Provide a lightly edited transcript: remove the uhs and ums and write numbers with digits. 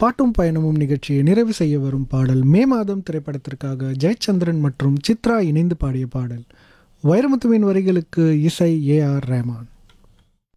பாட்டும் பயணமும் நிகழ்ச்சியை நிறைவு செய்ய வரும் பாடல் மே மாதம் திரைப்படத்திற்காக ஜெயச்சந்திரன் மற்றும் சித்ரா இணைந்து பாடிய பாடல். வைரமுத்துவின் வரிகளுக்கு இசை AR ரஹ்மான்.